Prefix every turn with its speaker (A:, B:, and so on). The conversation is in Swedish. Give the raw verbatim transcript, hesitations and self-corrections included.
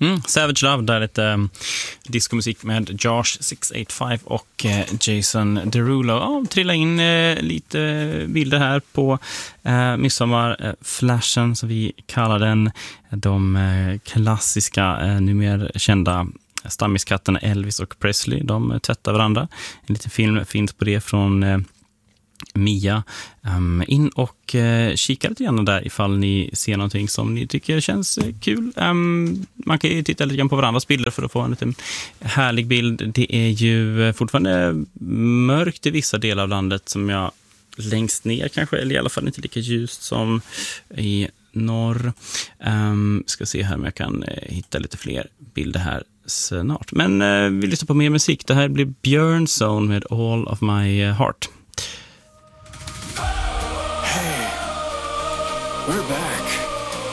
A: Mm, Savage Love, där lite um, diskomusik med Josh sex eight five och uh, Jason Derulo. Ja, trilla in uh, lite bilder här på uh, midsommarflashen, uh, som vi kallar den. De uh, klassiska, uh, numera kända stammiskatterna Elvis och Presley, de uh, tvättar varandra. En liten film finns på det från uh, Mia. Um, in och uh, kika lite grann där ifall ni ser någonting som ni tycker känns uh, kul. Um, man kan ju titta lite grann på varandras bilder för att få en liten härlig bild. Det är ju uh, fortfarande mörkt i vissa delar av landet, som jag längst ner kanske, eller i alla fall inte lika ljust som i norr. Um, ska se här om jag kan uh, hitta lite fler bilder här snart. Men uh, vi lyssnar på mer musik. Det här blir Björn Zone med All of My uh, Heart.
B: We're back.